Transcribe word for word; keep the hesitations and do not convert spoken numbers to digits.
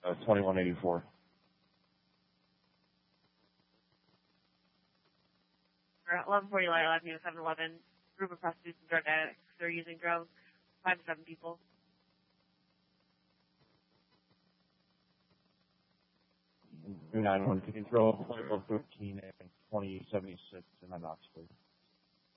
uh, twenty-one eighty-four. eleven forty Light Avenue, seven eleven, group of prostitutes and drug addicts. They're using drugs, five to seven people. nine one, can you throw thirteen and twenty seventy-six in my box, please?